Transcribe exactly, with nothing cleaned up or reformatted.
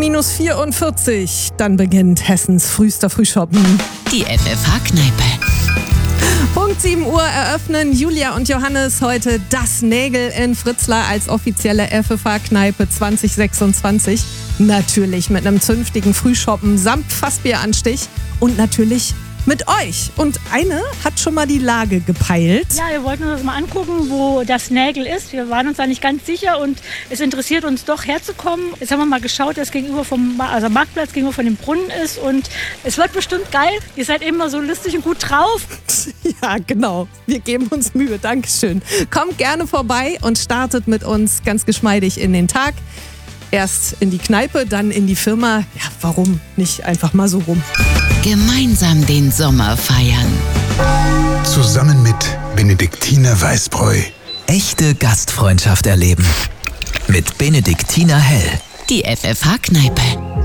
minus vierundvierzig, dann beginnt Hessens frühester Frühschoppen. Die F F H-Kneipe. Punkt sieben Uhr eröffnen Julia und Johannes heute das Nägel in Fritzlar als offizielle F F H-Kneipe zwanzig sechsundzwanzig. Natürlich mit einem zünftigen Frühschoppen samt Fassbieranstich und natürlich mit euch. Und eine hat schon mal die Lage gepeilt. Ja, wir wollten uns das mal angucken, wo das Nägel ist. Wir waren uns da nicht ganz sicher und es interessiert uns doch herzukommen. Jetzt haben wir mal geschaut, dass gegenüber vom also Marktplatz gegenüber von dem Brunnen ist und es wird bestimmt geil. Ihr seid immer so lustig und gut drauf. Ja, genau. Wir geben uns Mühe. Dankeschön. Kommt gerne vorbei und startet mit uns ganz geschmeidig in den Tag. Erst in die Kneipe, dann in die Firma. Ja, warum nicht einfach mal so rum? Gemeinsam den Sommer feiern. Zusammen mit Benediktiner Weißbräu. Echte Gastfreundschaft erleben. Mit Benediktiner Hell. Die F F H-Kneipe.